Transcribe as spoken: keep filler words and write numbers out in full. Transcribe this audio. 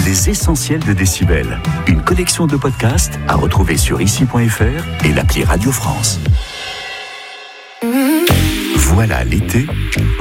les essentiels de Décibel. Une collection de podcasts à retrouver sur ici point f r et l'appli Radio France. Voilà l'été